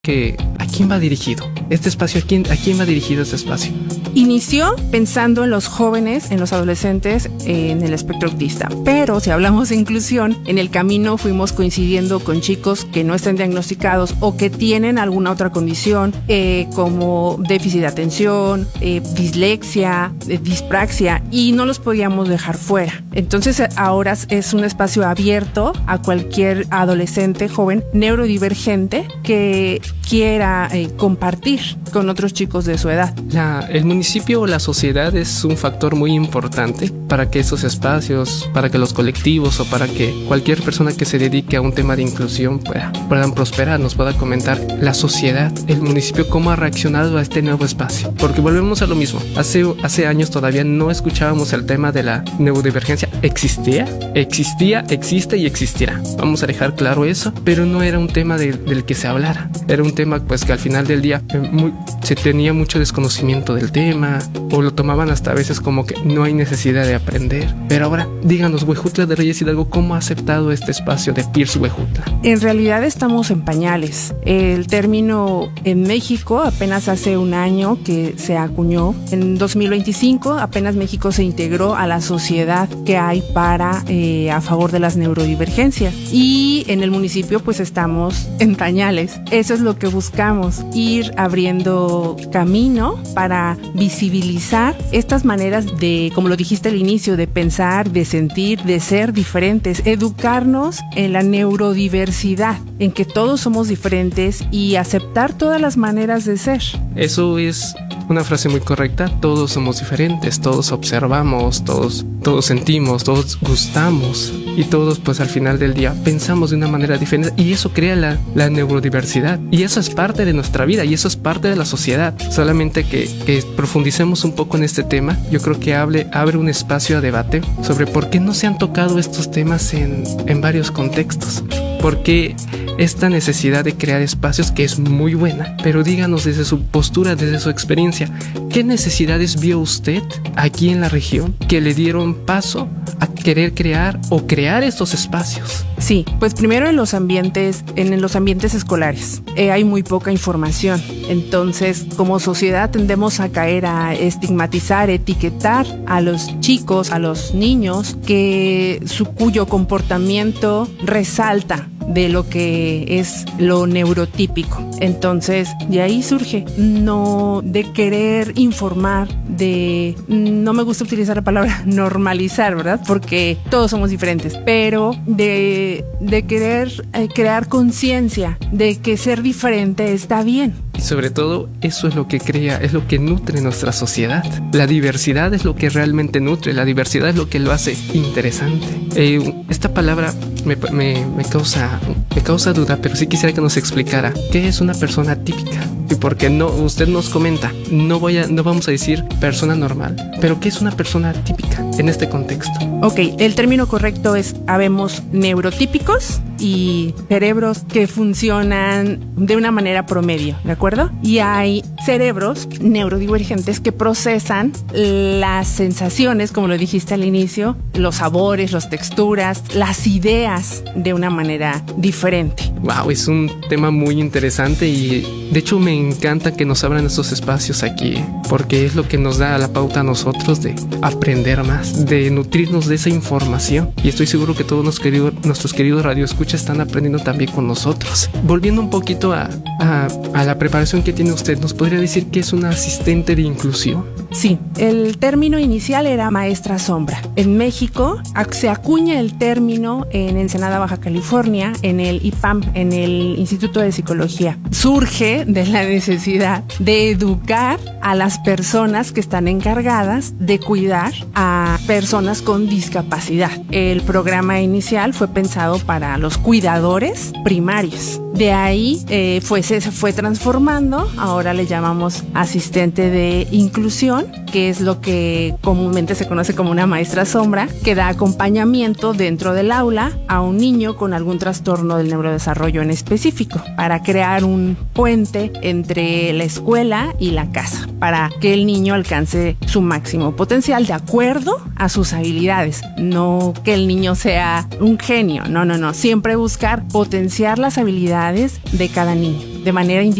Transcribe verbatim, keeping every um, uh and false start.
que ¿a quién va dirigido? Este espacio, ¿a quién, a quién va dirigido este espacio? Inició pensando en los jóvenes, en los adolescentes, en el espectro autista. Pero si hablamos de inclusión, en el camino fuimos coincidiendo con chicos que no estén diagnosticados o que tienen alguna otra condición, eh, como déficit de atención, eh, dislexia, eh, dispraxia, y no los podíamos dejar fuera. Entonces ahora es un espacio abierto a cualquier adolescente, joven, neurodivergente que quiera eh, compartir con otros chicos de su edad. La, el municipio o la sociedad es un factor muy importante para que esos espacios, para que los colectivos o para que cualquier persona que se dedique a un tema de inclusión pueda, puedan prosperar, nos pueda comentar la sociedad, el municipio, cómo ha reaccionado a este nuevo espacio. Porque volvemos a lo mismo, hace, hace años todavía no escuchábamos el tema de la neurodivergencia. ¿Existía? Existía, existe y existirá. Vamos a dejar claro eso, pero no era un tema de, del que se hablara. Era un tema pues que al final del día eh, muy, se tenía mucho desconocimiento del tema, o lo tomaban hasta a veces como que no hay necesidad de aprender. Pero ahora, díganos, Huejutla de Reyes Hidalgo, ¿cómo ha aceptado este espacio de P I R S Huejutla? En realidad estamos en pañales. El término en México apenas hace un año que se acuñó. En dos mil veinticinco apenas México se integró a la sociedad que hay para eh, a favor de las neurodivergencias. Y en el municipio pues estamos en pañales. Eso es lo que buscamos, ir abriendo camino para visibilizar estas maneras de, como lo dijiste al inicio, de pensar, de sentir, de ser diferentes, educarnos en la neurodiversidad, en que todos somos diferentes y aceptar todas las maneras de ser. Eso es una frase muy correcta. Todos somos diferentes, todos observamos, todos, todos sentimos, todos gustamos y todos pues al final del día pensamos de una manera diferente, y eso crea la, la neurodiversidad, y eso es parte de nuestra vida y eso es parte de la sociedad. Solamente que, que profundicemos un poco en este tema, yo creo que hable, abre un espacio a debate sobre por qué no se han tocado estos temas en, en varios contextos. ¿Por qué esta necesidad de crear espacios, que es muy buena? Pero díganos desde su postura, desde su experiencia, ¿qué necesidades vio usted aquí en la región que le dieron paso a querer crear o crear estos espacios? Sí, pues primero en los ambientes, en los ambientes escolares, eh, hay muy poca información. Entonces, como sociedad tendemos a caer a estigmatizar, etiquetar a los chicos, a los niños, que su cuyo comportamiento resalta de lo que es lo neurotípico. Entonces, de ahí surge, no de querer informar, de, no me gusta utilizar la palabra normalizar, ¿verdad? Porque todos somos diferentes, pero de, de querer eh, crear conciencia de que ser diferente está bien. Y sobre todo, eso es lo que crea, es lo que nutre nuestra sociedad. La diversidad es lo que realmente nutre, la diversidad es lo que lo hace interesante. Eh, esta palabra me, me, me, causa, me causa duda, pero sí quisiera que nos explicara qué es una persona típica. Y porque no, usted nos comenta, no, voy a, no vamos a decir persona normal, pero ¿qué es una persona típica en este contexto? Ok, el término correcto es, habemos neurotípicos y cerebros que funcionan de una manera promedio, ¿de acuerdo? Y hay cerebros neurodivergentes que procesan las sensaciones, como lo dijiste al inicio, los sabores, las texturas, las ideas de una manera diferente. Wow, es un tema muy interesante y de hecho me encanta que nos abran estos espacios aquí, porque es lo que nos da la pauta a nosotros de aprender más, de nutrirnos de esa información, y estoy seguro que todos nuestros queridos, nuestros queridos radioescuchas están aprendiendo también con nosotros. Volviendo un poquito a, a, a la preparación que tiene usted, ¿nos podría decir que es una asistente de inclusión? Sí, el término inicial era maestra sombra. En México se acuña el término en Ensenada, Baja California, en el I P A M, en el Instituto de Psicología. Surge de la necesidad de educar a las personas que están encargadas de cuidar a personas con discapacidad. El programa inicial fue pensado para los cuidadores primarios. De ahí eh, fue, se fue transformando, ahora le llamamos asistente de inclusión, que es lo que comúnmente se conoce como una maestra sombra, que da acompañamiento dentro del aula a un niño con algún trastorno del neurodesarrollo en específico, para crear un puente entre la escuela y la casa, para que el niño alcance su máximo potencial de acuerdo a sus habilidades. No que el niño sea un genio, no, no, no, siempre buscar potenciar las habilidades de cada niño. de manera individual